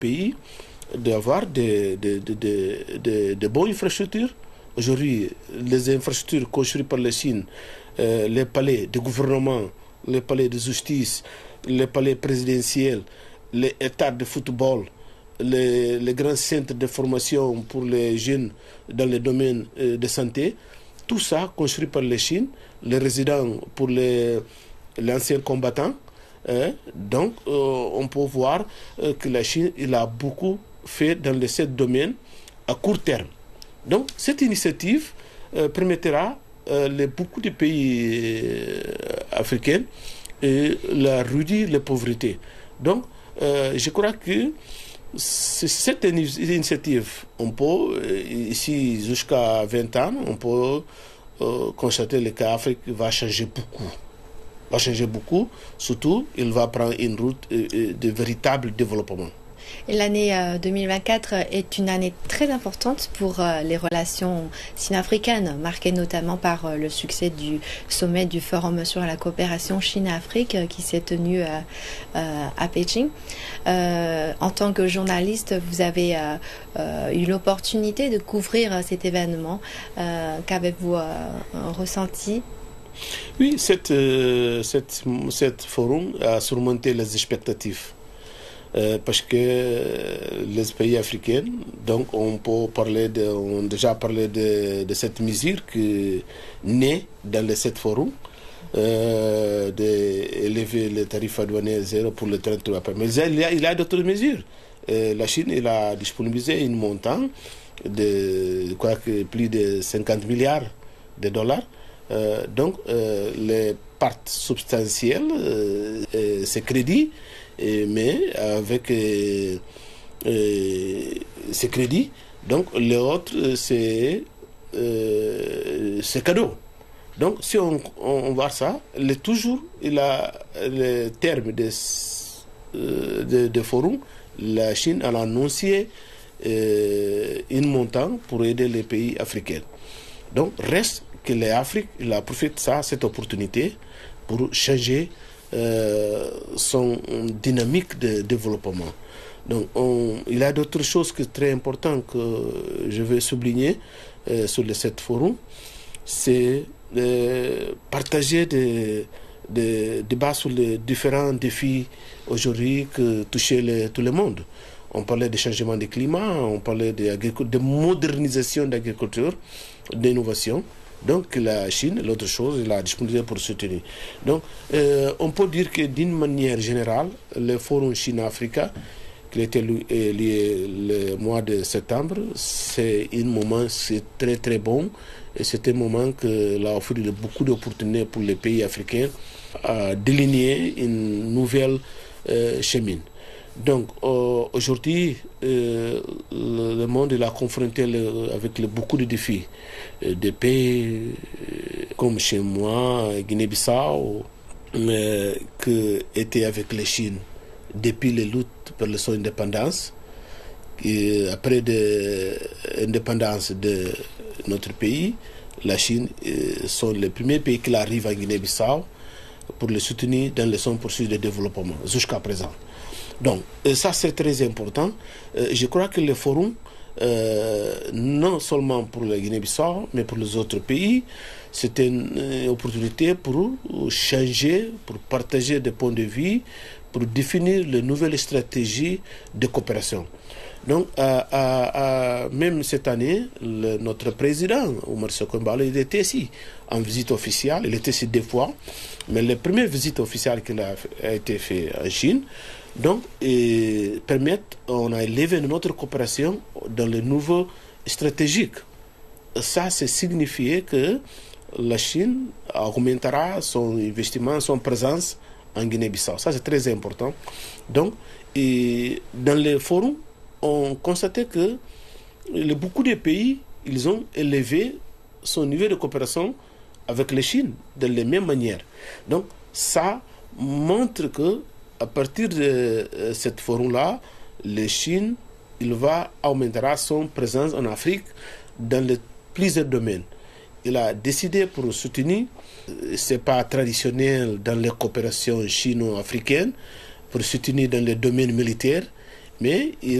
pays d'avoir de bonnes infrastructures. Aujourd'hui, les infrastructures construites par la Chine, les palais de gouvernement, les palais de justice, les palais présidentiels, les états de football, les grands centres de formation pour les jeunes dans le domaine de santé, tout ça construit par la Chine, les résidents pour les anciens combattants. Donc, on peut voir que la Chine il a beaucoup fait dans les 7 domaines à court terme. Donc, cette initiative permettra beaucoup de pays africains de réduire la pauvreté. Donc, je crois que cette initiative, on peut, ici jusqu'à 20 ans, on peut constater que l'Afrique va changer beaucoup. Surtout, il va prendre une route de véritable développement. Et l'année 2024 est une année très importante pour les relations sino-africaines, marquée notamment par le succès du sommet du Forum sur la coopération Chine-Afrique qui s'est tenu à Pékin. En tant que journaliste, vous avez eu l'opportunité de couvrir cet événement. Qu'avez-vous ressenti? Oui, cette forum a surmonté les expectatives. Parce que les pays africains, donc on a déjà parlé de cette mesure qui naît dans les 7 forums, d'élever le tarif douanier à 0 pour le 33 après. Mais il y a d'autres mesures. La Chine a disponibilisé un montant de plus de 50 milliards de dollars. Donc les parts substantielles, ces crédits, mais avec ces crédits, donc les autres, c'est cadeau. Donc si on voit ça, il a le terme de forum, la Chine a annoncé un montant pour aider les pays africains. Donc reste que l'Afrique profite de cette opportunité pour changer son dynamique de développement. Donc il y a d'autres choses qui sont très importantes que je veux souligner sur le 7 forums. C'est partager des débats sur les différents défis aujourd'hui que touchent tout le monde. On parlait de changement du climat, on parlait de modernisation de l'agriculture, d'innovation. Donc la Chine, l'autre chose, il a disponibilité pour soutenir. Donc on peut dire que d'une manière générale, le forum Chine-Africa, qui a été lié le mois de septembre, c'est un moment très très bon. Et c'est un moment qui a offert beaucoup d'opportunités pour les pays africains à déligner une nouvelle chemin. Donc aujourd'hui, le monde est confronté avec beaucoup de défis. Des pays comme chez moi, Guinée-Bissau, qui étaient avec la Chine depuis les luttes pour son indépendance. Et après l'indépendance de notre pays, la Chine sont les premiers pays qui arrivent à Guinée-Bissau pour le soutenir dans son processus de développement jusqu'à présent. Donc, ça c'est très important. Je crois que le forum, non seulement pour la Guinée-Bissau, mais pour les autres pays, c'est une opportunité pour changer, pour partager des points de vue, pour définir les nouvelles stratégies de coopération. Donc, même cette année, notre président, Omar Sissoko Embalo, il était ici en visite officielle. Il était ici 2 fois, mais la première visite officielle qui a été faite en Chine, donc, on a élevé notre coopération dans le nouveau stratégique. Ça, c'est signifié que la Chine augmentera son investissement, son présence en Guinée-Bissau. Ça, c'est très important. Donc, dans les forums, on constatait que beaucoup de pays, ils ont élevé son niveau de coopération avec la Chine de la même manière. Donc, ça montre que à partir de cette forum-là, la Chine, augmentera son présence en Afrique dans plusieurs domaines. Il a décidé pour soutenir, ce n'est pas traditionnel dans les coopérations chino-africaines, pour soutenir dans les domaines militaires, mais